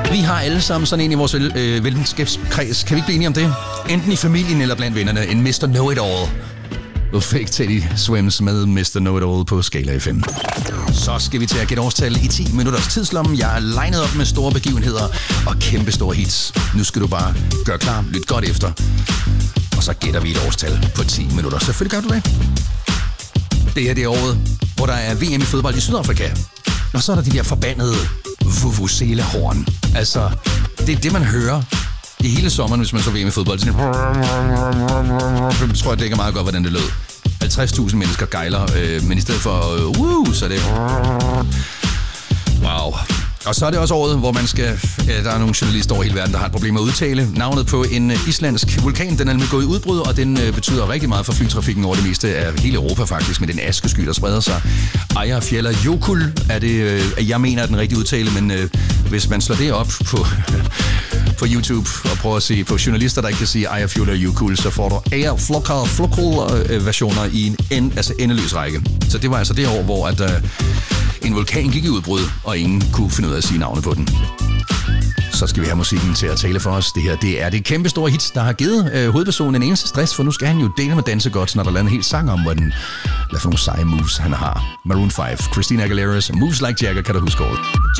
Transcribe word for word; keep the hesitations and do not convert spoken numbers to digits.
Vi har alle sammen sådan en i vores øh, venskabskreds. Kan vi ikke blive enige om det? Enten i familien eller blandt vennerne. En mister Know-It-All. Du fik Teddy Swims med mister Know-It-All på Skala F M. Så skal vi til at gætte årstal i ti minutters tidslomme. Jeg er legnet op med store begivenheder og kæmpe store hits. Nu skal du bare gøre klar, lyt godt efter. Og så gætter vi et årstal på ti minutter. Selvfølgelig gør du det. Det her det er året, hvor der er V M i fodbold i Sydafrika. Og så er der de der forbandede vuvuzela-horn. Altså, det er det, man hører i hele sommeren, hvis man så V M i fodbold. Sådan, jeg tror, jeg dækker meget godt, hvordan det lød. halvtreds tusind mennesker gejler, øh, men i stedet for øh, woo, så er det... Wow. Og så er det også året, hvor man skal... Ja, der er nogle journalister over hele verden, der har et problem med at udtale navnet på en islandsk vulkan. Den er nemlig gået i udbrud, og den øh, betyder rigtig meget for flytrafikken over det meste af hele Europa faktisk, med den askesky, der spreder sig. Eyjafjallajökull er det, øh, jeg mener, er den rigtige udtale, men øh, hvis man slår det op på, på YouTube og prøver at se på journalister, der ikke kan sige Eyjafjallajökull, så får du Eyjafjallajökull-versioner i en end, altså endeløs række. Så det var altså det år, hvor at, øh, en vulkan gik i udbrud, og ingen kunne finde ud af at sige navnet på den. Så skal vi have musikken til at tale for os. Det her, det er det kæmpe store hits, der har givet øh, hovedpersonen en eneste stress, for nu skal han jo dele med danse godt, når der lander en hel sang om, hvordan, hvad for nogle seje moves han har. Maroon five, Christina Aguilera's Moves Like Jagger, kan du huske året.